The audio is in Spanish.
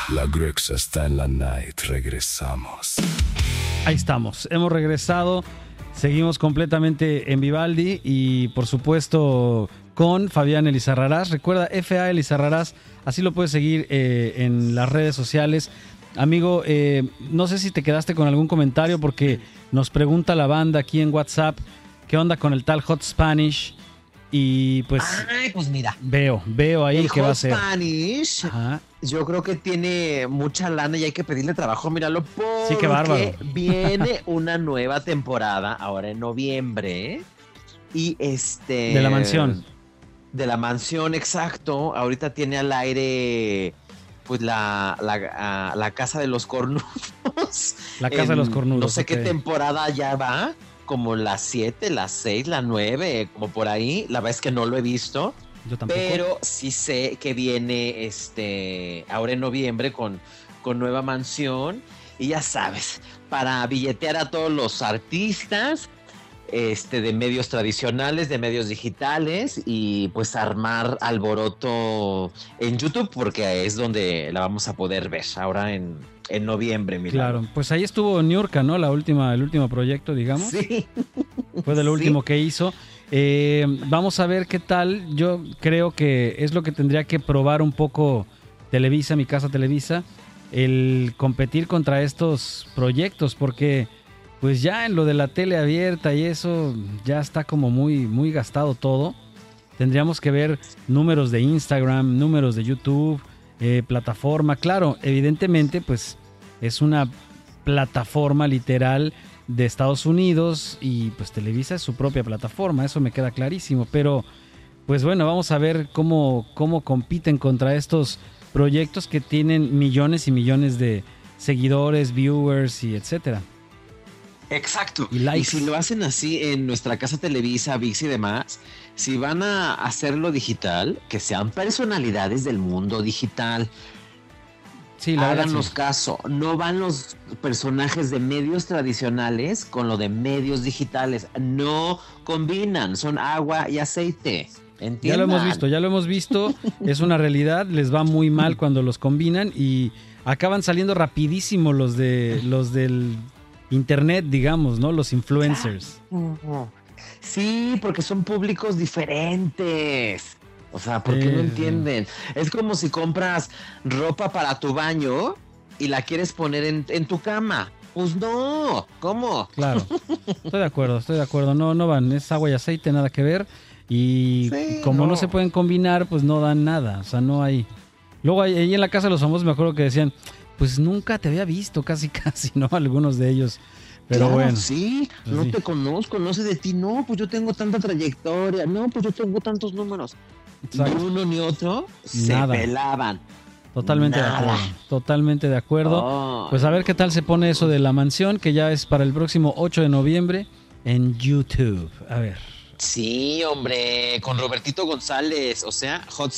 La Grexa está en la night. Regresamos. Ahí estamos, hemos regresado. Seguimos completamente en Vivaldi y por supuesto con Fabián Elizarrarás. Recuerda, FA Elizarrarás, así lo puedes seguir en las redes sociales. Amigo, no sé si te quedaste con algún comentario porque nos pregunta la banda aquí en WhatsApp, ¿qué onda con el tal Hot Spanish? Y pues, pues mira, veo ahí el que va a Hot ser. Spanish, Ajá. yo creo que tiene mucha lana y hay que pedirle trabajo, míralo, porque Sí, qué bárbaro. viene una nueva temporada ahora en noviembre. Y De la mansión. De la mansión, exacto. Ahorita tiene al aire pues la casa de los cornudos. La casa de los cornudos. No sé qué ok. temporada ya va, como la 7, la 6, la 9, como por ahí. La verdad es que no lo he visto. Yo tampoco. Pero sí sé que viene ahora en noviembre con nueva mansión. Y ya sabes, para billetear a todos los artistas de medios tradicionales, de medios digitales, y pues armar alboroto en YouTube, porque es donde la vamos a poder ver ahora en noviembre. Claro, pues ahí estuvo Niurka, ¿no? El último proyecto, digamos. Sí. Fue de lo último que hizo. Vamos a ver qué tal. Yo creo que es lo que tendría que probar un poco Televisa, mi casa Televisa, el competir contra estos proyectos, porque pues ya en lo de la tele abierta y eso ya está como muy, muy gastado todo. Tendríamos que ver números de Instagram, números de YouTube, plataforma. Claro, evidentemente pues es una plataforma literal de Estados Unidos y pues Televisa es su propia plataforma, eso me queda clarísimo, pero pues bueno, vamos a ver cómo compiten contra estos proyectos que tienen millones y millones de seguidores, viewers y etcétera. Exacto. Y likes. Y si lo hacen así en nuestra casa Televisa, ViX y demás, si van a hacerlo digital, que sean personalidades del mundo digital. Sí, la verdad, Háganos sí. caso, no van los personajes de medios tradicionales con lo de medios digitales, no combinan, son agua y aceite. ¿Entiendan? Ya lo hemos visto, es una realidad, les va muy mal cuando los combinan y acaban saliendo rapidísimo los del internet, digamos, ¿no? Los influencers. Sí, porque son públicos diferentes. O sea, ¿por qué no entienden? Es como si compras ropa para tu baño y la quieres poner en tu cama. Pues no, ¿cómo? Claro, estoy de acuerdo, no van, es agua y aceite, nada que ver. Y Sí, como no no se pueden combinar, pues no dan nada, o sea, no hay. Luego ahí en la casa de los famosos me acuerdo que decían, pues nunca te había visto, casi, ¿no? Algunos de ellos. Pero claro, bueno. sí, pues no sí. te conozco, no sé de ti, no, pues yo tengo tanta trayectoria, no, pues yo tengo tantos números. Exacto. Ni uno ni otro se Nada. pelaban. Totalmente Nada. de acuerdo. Totalmente de acuerdo. Oh. Pues a ver qué tal se pone eso de la mansión, que ya es para el próximo 8 de noviembre en YouTube. A ver. Sí, hombre, con Robertito González, o sea, Hot